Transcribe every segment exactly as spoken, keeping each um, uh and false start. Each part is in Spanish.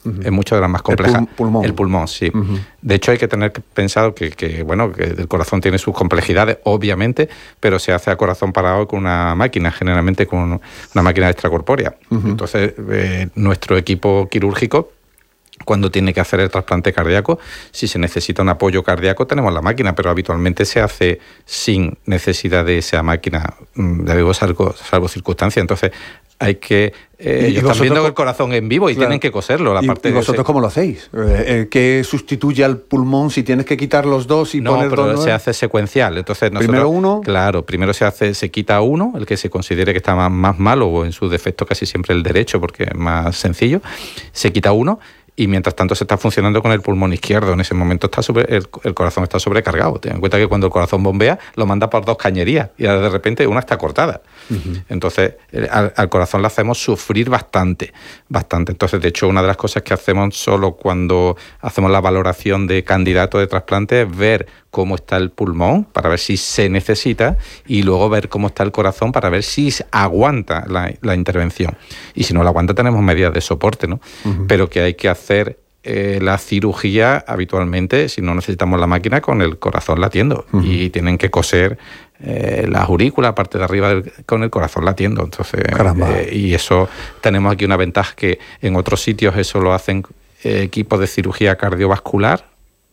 Uh-huh. Es mucho de las más complejas. El pul- pulmón. El pulmón, sí. Uh-huh. De hecho, hay que tener pensado que, que, bueno, que el corazón tiene sus complejidades, obviamente, pero se hace a corazón parado con una máquina, generalmente con una máquina extracorpórea. Uh-huh. Entonces, eh, nuestro equipo quirúrgico, cuando tiene que hacer el trasplante cardíaco, si se necesita un apoyo cardíaco, tenemos la máquina, pero habitualmente se hace sin necesidad de esa máquina, ya digo, salvo, salvo circunstancias. Entonces, hay que... Eh, ellos están viendo el corazón en vivo y claro, tienen que coserlo. La ¿Y, parte ¿y vosotros ese... cómo lo hacéis? Eh, ¿Qué sustituye al pulmón si tienes que quitar los dos y no, poner pero dos? No, se hace secuencial. Entonces nosotros, primero uno. Claro, primero se hace, se quita uno, el que se considere que está más, más malo, o en su defecto casi siempre el derecho, porque es más sencillo. Se quita uno. Y mientras tanto se está funcionando con el pulmón izquierdo. En ese momento está sobre, el, el corazón está sobrecargado. Ten en cuenta que cuando el corazón bombea, lo manda por dos cañerías y de repente una está cortada. Uh-huh. Entonces, al, al corazón le hacemos sufrir bastante, bastante. Entonces, de hecho, una de las cosas que hacemos solo cuando hacemos la valoración de candidato de trasplante es ver cómo está el pulmón para ver si se necesita y luego ver cómo está el corazón para ver si aguanta la, la intervención. Y si no la aguanta, tenemos medidas de soporte, ¿no? Uh-huh. Pero que hay que hacer eh, la cirugía habitualmente, si no necesitamos la máquina, con el corazón latiendo. Uh-huh. Y tienen que coser eh, la aurícula, parte de arriba del, con el corazón latiendo. Entonces, eh, y eso tenemos aquí una ventaja que en otros sitios eso lo hacen eh, equipos de cirugía cardiovascular,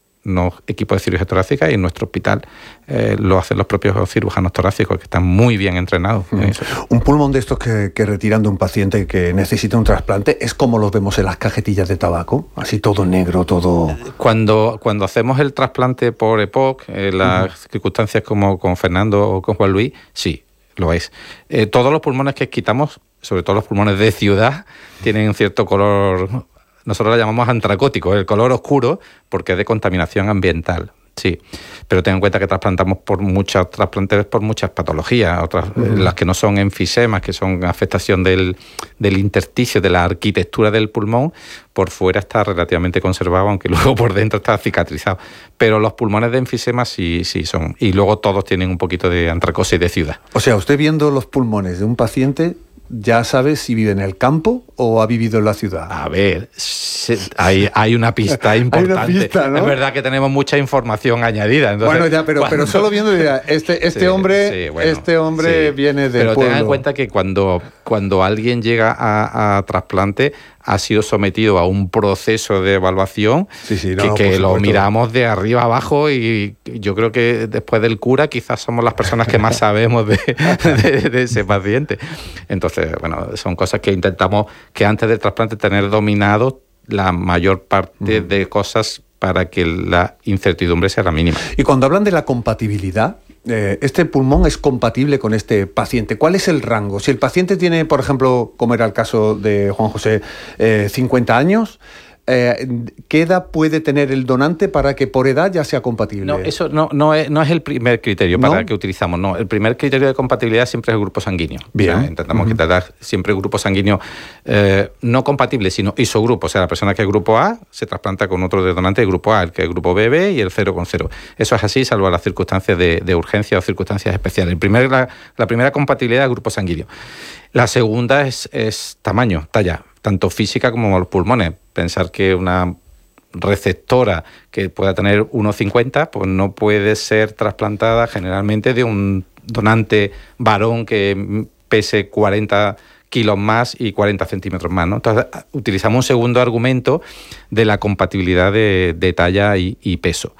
no equipos de cirugía torácica, y en nuestro hospital eh, lo hacen los propios cirujanos torácicos, que están muy bien entrenados. Mm. En eso. Un pulmón de estos que, que retiran de un paciente que necesita un trasplante es como los vemos en las cajetillas de tabaco, así todo negro, todo... Cuando, cuando hacemos el trasplante por E P O C, en las uh-huh. circunstancias como con Fernando o con Juan Luis, sí, lo es. Eh, todos los pulmones que quitamos, sobre todo los pulmones de ciudad, tienen un cierto color... Nosotros lo llamamos antracótico, el color oscuro, porque es de contaminación ambiental, sí. Pero ten en cuenta que trasplantamos por muchas trasplantes por muchas patologías, otras uh-huh. las que no son enfisemas, que son afectación del, del intersticio, de la arquitectura del pulmón, por fuera está relativamente conservado, aunque luego por dentro está cicatrizado. Pero los pulmones de enfisema sí, sí son. Y luego todos tienen un poquito de antracosis de ciudad. O sea, usted viendo los pulmones de un paciente... ¿Ya sabes si vive en el campo o ha vivido en la ciudad? A ver, se, hay, hay una pista importante. Hay una pista, ¿no? Es verdad que tenemos mucha información añadida. Entonces, bueno, ya, pero, cuando... pero solo viendo, este, este sí, hombre, sí, bueno, este hombre sí. viene del pero pueblo. Pero tengan en cuenta que cuando, cuando alguien llega a, a trasplante, ha sido sometido a un proceso de evaluación sí, sí, no, que, que lo miramos de arriba abajo, y yo creo que después del cura quizás somos las personas que más sabemos de, de, de ese paciente. Entonces, bueno, son cosas que intentamos que antes del trasplante tener dominado la mayor parte mm. de cosas para que la incertidumbre sea la mínima. Y cuando hablan de la compatibilidad, eh, este pulmón es compatible con este paciente. ¿Cuál es el rango? Si el paciente tiene, por ejemplo, como era el caso de Juan José, eh, cincuenta años, eh, ¿qué edad puede tener el donante para que por edad ya sea compatible? No, eso no, no, es, no es el primer criterio ¿No? para que utilizamos. No, el primer criterio de compatibilidad siempre es el grupo sanguíneo. Bien. O sea, intentamos uh-huh. quitar siempre el grupo sanguíneo eh, no compatible, sino isogrupo. O sea, la persona que es grupo A se trasplanta con otro de donante de grupo A, el que es grupo B B y el cero con cero. Eso es así, salvo las circunstancias de, de urgencia o circunstancias especiales. El primer, la, la primera compatibilidad es grupo sanguíneo. La segunda es, es tamaño, talla, tanto física como los pulmones. Pensar que una receptora que pueda tener uno cincuenta, pues no puede ser trasplantada generalmente de un donante varón que pese cuarenta kilos más y cuarenta centímetros más, ¿no? Entonces, utilizamos un segundo argumento de la compatibilidad de, de talla y, y peso.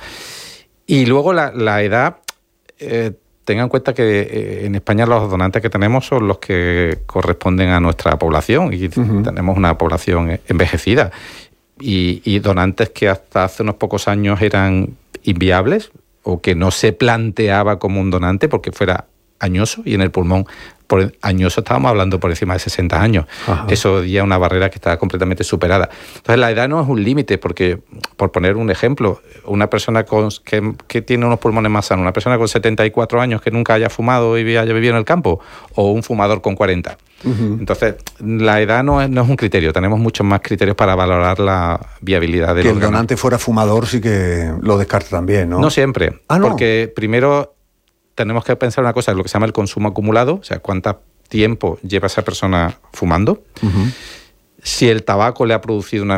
Y luego la, la edad... Eh, Tengan en cuenta que eh, en España los donantes que tenemos son los que corresponden a nuestra población y uh-huh. tenemos una población envejecida y, y donantes que hasta hace unos pocos años eran inviables o que no se planteaba como un donante porque fuera añoso, y en el pulmón por añoso estábamos hablando por encima de sesenta años. Ajá. Eso ya es una barrera que está completamente superada. Entonces la edad no es un límite, porque, por poner un ejemplo, una persona con, que, que tiene unos pulmones más sanos, una persona con setenta y cuatro años que nunca haya fumado y haya vivido en el campo, o un fumador con cuarenta. Uh-huh. Entonces, la edad no es, no es un criterio, tenemos muchos más criterios para valorar la viabilidad del que órgano. El donante fuera fumador sí que lo descarta también, ¿no? No siempre, ah, ¿no? porque primero tenemos que pensar una cosa, lo que se llama el consumo acumulado, o sea, cuánto tiempo lleva esa persona fumando. Uh-huh. Si el tabaco le ha producido una